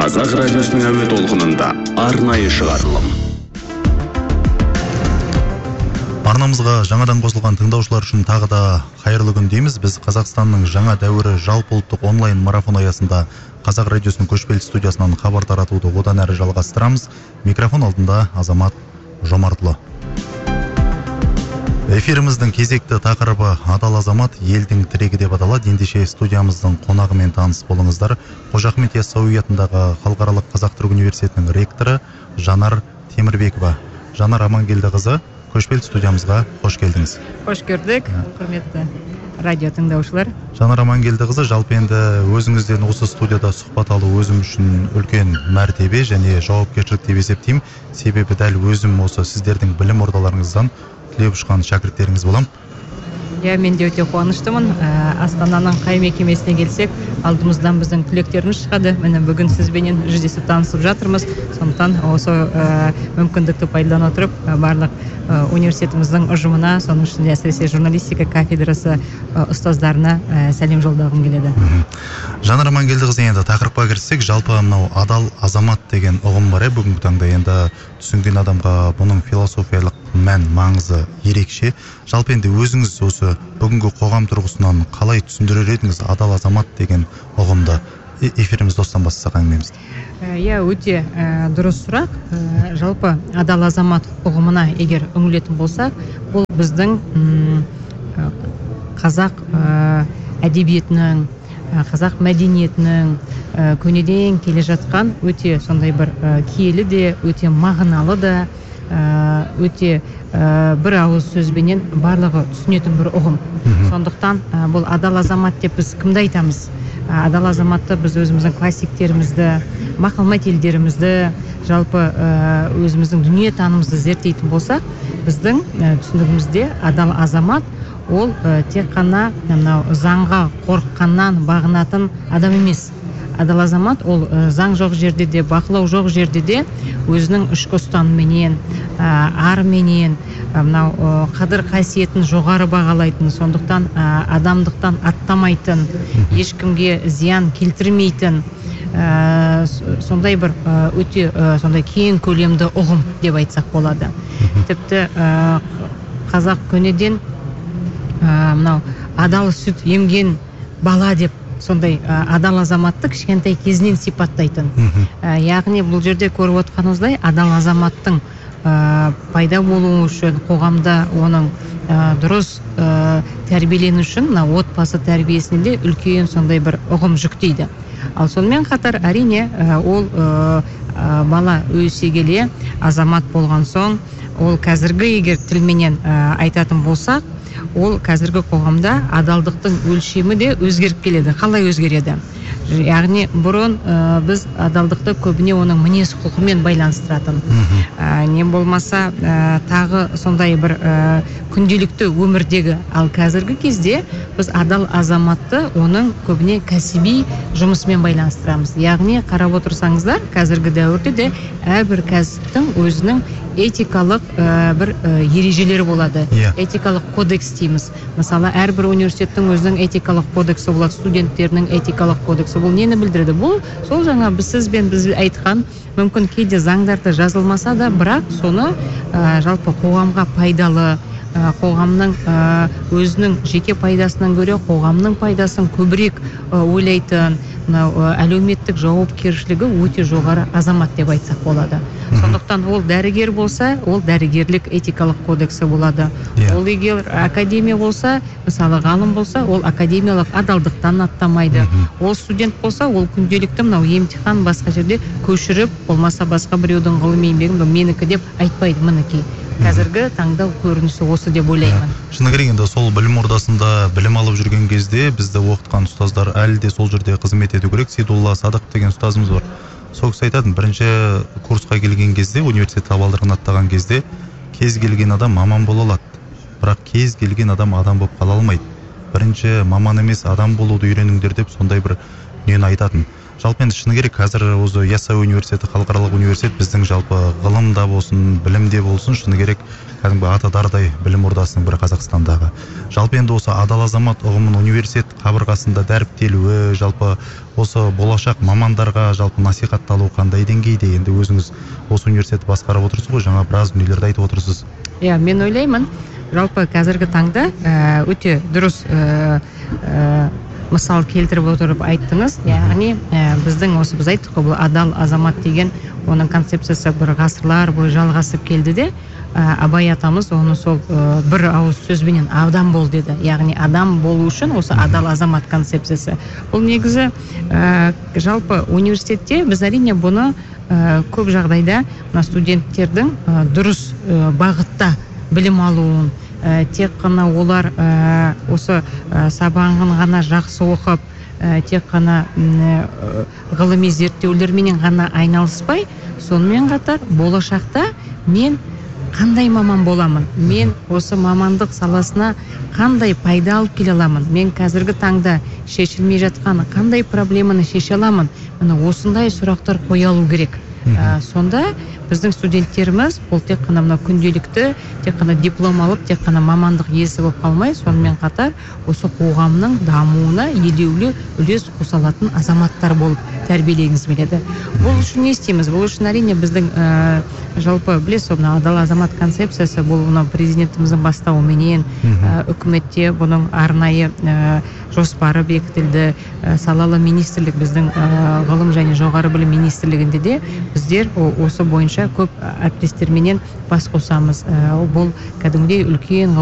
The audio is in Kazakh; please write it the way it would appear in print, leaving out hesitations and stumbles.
Қазақ радиосының әуе толқынында арнайы шығарылым. Арнамызға жаңадан қосылған тыңдаушылар үшін тағы да қайырлы күн дейміз. Біз Қазақстанның жаңа дәуірі жалпы ұлттық онлайн марафон аясында Қазақ радиосының көшпелі студиясынан хабар таратуды одан әрі жалғастырамыз. Микрофон алдында Азамат Жомартұлы. Эфиріміздің кезекті тақырыбы Адал азамат, елдің тірегі деп аталады. Ендеше студиямыздың қонағымен таныс болыңыздар. Қожа Ахмет Яссауи атындағы Халықаралық қазақ-түрік университетінің ректоры Жанар Темірбекова. Жанар Амангелдіқызы, көшпелі студиямызға қош келдіңіз. Қош көрдік, құрметті радио тыңдаушылар. Жанар Амангелдіқызы, жалпы енді өзіңізден осы студияда сұхбат алу өзім үшін үлкен мәртебе және жауапкершілік деп есептеймін. Себебі дәл өзім осы сіздердің білім ордаларыңыздан тілеп ұшқан шәкірттеріңіз болам. Мен де өте қуаныштымын. Астананың қай мекемесіне келсек, алдымыздан біздің түлектеріміз шығады. Міне бүгін сізбенен жүздесіп танысып жатырмыз. Сондықтан осы мүмкіндікті пайдалана отырып, барлық университетіміздің ұжымына, соның ішінде әсіресе журналистика кафедрасы ұстаздарына сәлем жолдағым келеді. Жанар Амангелдіқызы, енді тақырыпқа кірсек, жалпы мынау адал азамат деген ұғым бар. Бүгінгі таңда енді түсінген адамға бұның философиялық мән маңызы ерекше. Жалпы енді өзіңіз осы бүгінгі қоғам тұрғысынан қалай түсіндірер едіңіз адал азамат деген ұғымды? Эфиріміз достан бастасақ әңгімемізді. Өте дұрыс сұрақ. Жалпы адал азамат ұғымына егер үңілетін болсақ, бұл біздің қазақ әдебиетінің, қазақ мәдениетінің көнеден келе жатқан өте сондай бір киелі де, өте мағыналы да, өте бір ауыз сөзбенен барлығы түсінетін бір ұғым. Сондықтан бұл адал азамат деп біз кімді айтамыз? Адал азаматты біз өзіміздің классиктерімізді, мақал-мәтелдерімізді, жалпы өзіміздің дүние танымызды зерттейтін болсақ, біздің түсінігімізде адал азамат ол тек қана заңға қорыққаннан бағынатын адам емес. Адал азамат ол заң жоқ жерде де, бақылау жоқ жерде де өзінің ішкі ұстанымменен, арменен, қадір қасиетін жоғары бағалайтын, сондықтан адамдықтан аттамайтын, ешкімге зиян келтірмейтін, сондай бір өте сондай кең көлемді ұғым деп айтсақ болады. Тіпті қазақ көнеден адал сүт емген бала деп сондай адал азаматты кішкентай кезінен сипаттайтын. Яғни бұл жерде көріп отқанымыздай адал азаматтың пайда болуы үшін қоғамда оның дұрыс тәрбиелену үшін отбасы тәрбиесінде үлкен сондай бір ұғым жүктейді. Ал сонымен қатар әрине ол бала өсе келе азамат болған соң, ол қазіргі егер тілменен айтатын болсақ, ол қазіргі қоғамда адалдықтың өлшемі де өзгеріп келеді. Қалай өзгереді? Яғни бұрын біз адалдықты көбіне оның мінез құлқымен байланыстыратын. Не болмаса тағы сондай бір күнделікті өмірдегі. Ал қазіргі кезде біз адал азаматты оның көбіне кәсіби жұмысымен байланыстырамыз. Яғни қарап отырсаңыздар, қазіргі дәуірде де әрбір кәсіптің өзінің этикалық бір ережелері болады. Этикалық кодекс дейміз. Мысалы, әрбір университеттің өзінің этикалық кодексі болады, студенттерінің этикалық кодексі. Бұл нені білдіреді? Бұл сол жаңа біз айтқан, мүмкін кейде заңдарда жазылмаса да, бірақ соны жалпы қоғамға пайдалы, қоғамның өзінің жеке пайдасынан көре қоғамның пайдасын көбірек ойлайтын, әлеуметтік жауапкершілігі өте жоғары азамат деп айтсақ болады. Сондықтан ол дәрігер болса, ол дәрігерлік этикалық кодексі болады. Ол егер академия болса, мысалы ғалым болса, ол академиялық адалдықтан аттамайды. Ол студент болса, ол күнделікті емтихан басқа жерде көшіріп, болмаса басқа біреудің ғылыми еңбегін менікі деп айтпайды, мінекей. Қазіргі таңда көрінісі осы деп ойлаймын. Шыны керек, енді сол білім ордасында білім алып жүрген кезде бізді оқытқан ұстаздар әлі де сол жерде қызмет ету керек. Сейдулла Садық деген ұстазымыз бар. Сол кісі айтатын, бірінші курсқа келген кезде, университет табалдырығын аттаған кезде, кез келген адам маман бола алады. Бірақ кез келген адам болып қала алмайды. Бірінші маман емес адам болуды үйреніңдер деп сондай бір нені айтатын. Жалпы енді шыны керек қазір осы Ясауи университеті, халықаралық университет біздің жалпы ғылымда болсын, білімде болсын, шыны керек кәдімгі ата дардай білім ордасының бірі Қазақстандағы. Жалпы енді осы адал азамат ұғымын университет қабырғасында дәріптелуі, жалпы осы болашақ мамандарға жалпы насихатталу қандай деңгейде? Енді өзіңіз осы университетті басқарып отырсыз ғой, жаңа біраз дүниелерді айтып отырсыз. Иә, мен ойлаймын, жалпы қазіргі таңда өте дұрыс мысал келтіріп отырып айттыңыз. Яғни біздің осы біз айттық қой, бұл адал азамат деген оның концепциясы бір ғасырлар бойы жалғасып келді де, Абай атамыз оны сол бір ауыз сөзбенен адам бол деді. Яғни адам болу үшін осы адал азамат концепциясы. Бұл негізі жалпы университетте біз әрине бұны көп жағдайда студенттердің дұрыс бағытта білім алуын, тек қана олар осы сабағын ғана жақсы оқып, тек қана ғылыми зерттеулермен ғана айналыспай, сонымен қатар болашақта мен қандай маман боламын, мен осы мамандық саласына қандай пайда алып келе аламын, мен қазіргі таңда шешілмей жатқан қандай проблеманы шеше аламын, міне осындай сұрақтар қоя алу керек. Сонда біздің студенттеріміз бұл тек қана мына күнделікті, тек қана диплом алып, тек қана мамандық иесі болып қалмай, сонымен қатар осы қоғамның дамуына елеулі үлес қоса алатын азаматтар болып тәрбиелегіміз келеді. Бұл үшін не істейміз? Бұл үшін әрине біздің жалпы білесіз, мына адал азамат концепциясы бұл президентіміздің бастауыменен үкіметте бұның арнайы жоспары бекітілді. Салалы министрлік, біздің ғылым және жоғары білім министрлігінде де біздер осы бойынша көп әріптестерменен бас қосамыз. Бұл кәдімгідей үлкен